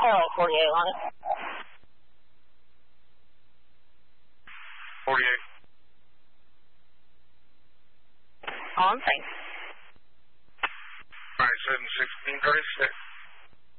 Harold 48 on it. 48. On, thanks. Alright, 71636.